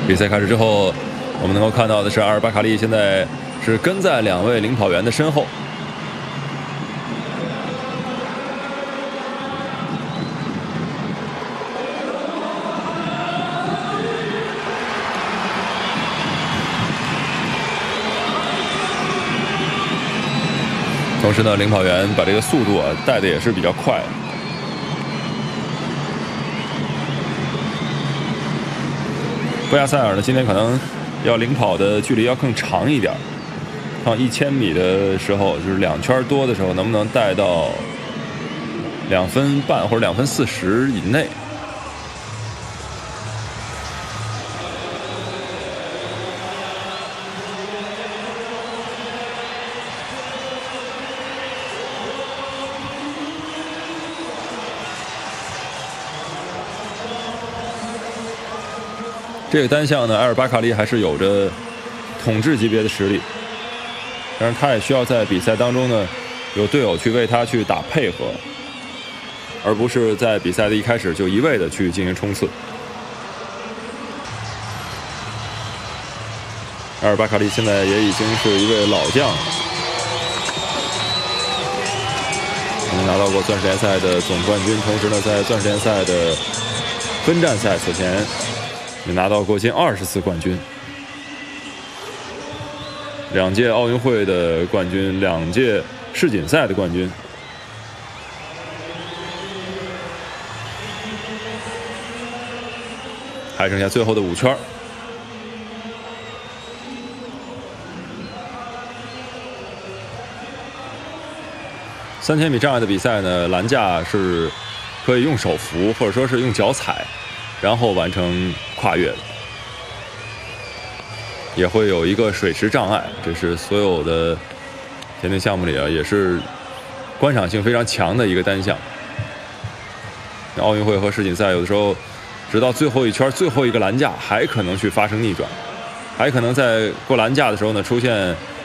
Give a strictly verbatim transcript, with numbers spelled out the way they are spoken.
比赛开始之后，我们能够看到的是阿尔巴卡利现在是跟在两位领跑员的身后。同时呢，领跑员把这个速度啊带的也是比较快。 布亚塞尔呢，今天可能要领跑的距离要更长一点。看一千米的时候，就是两圈多的时候，能不能带到两分半或者两分四十以内？这个单项呢，埃尔巴卡利还是有着统治级别的实力，但是他也需要在比赛当中呢，有队友去为他去打配合，而不是在比赛的一开始就一味的去进行冲刺。埃尔巴卡利现在也已经是一位老将了，拿到过钻石联赛的总冠军，同时呢，在钻石联赛的分站赛此前。 也拿到过近二十次冠军，两届奥运会的冠军，两届世锦赛的冠军。还剩下最后的五圈。三千米障碍的比赛呢，栏架是可以用手扶，或者说是用脚踩。 然后完成跨越，也会有一个水池障碍，这是所有的田径项目里啊，也是观赏性非常强的一个单项。奥运会和世锦赛有的时候，直到最后一圈最后一个栏架还可能去发生逆转，还可能在过栏架的时候呢出现